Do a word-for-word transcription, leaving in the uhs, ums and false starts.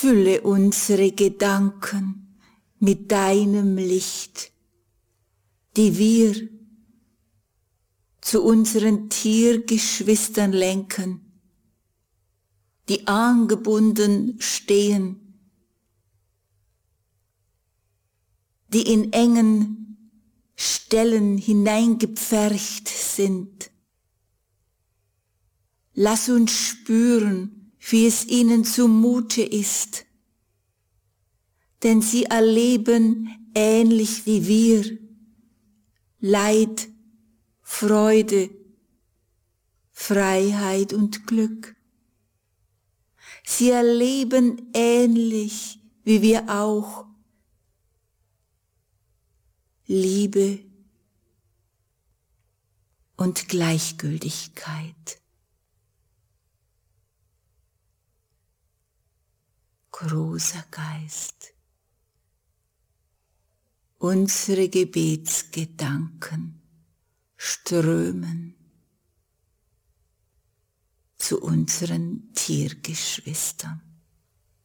Fülle unsere Gedanken mit deinem Licht, die wir zu unseren Tiergeschwistern lenken, die angebunden stehen, die in engen Stellen hineingepfercht sind. Lass uns spüren, wie es ihnen zumute ist, denn sie erleben ähnlich wie wir Leid, Freude, Freiheit und Glück. Sie erleben ähnlich wie wir auch Liebe und Gleichgültigkeit. Großer Geist, unsere Gebetsgedanken strömen zu unseren Tiergeschwistern.